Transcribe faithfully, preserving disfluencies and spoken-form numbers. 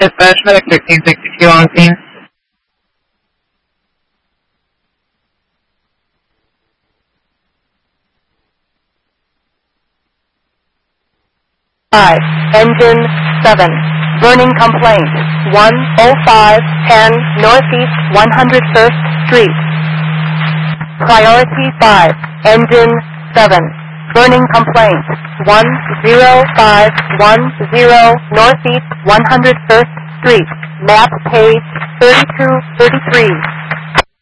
Dispatch, medic thirteen sixty-two on scene. five, engine seven, burning complaint, one oh five ten Northeast one hundred first Street. Priority five, engine seven, burning complaint, one oh five one oh Northeast one hundred first Street, map page thirty-two thirty-three.